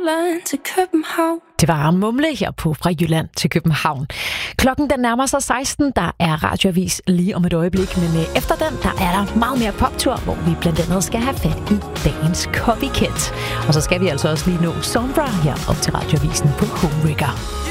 Jylland til København. Det var Mumle her på Fra Jylland til København. Klokken den nærmer sig 16, der er radioavis lige om et øjeblik, men efter den, der er der meget mere poptur, hvor vi blandt andet skal have fat i dagens copycat. Og så skal vi altså også lige nå Sombra her op til radioavisen på Home Rigger.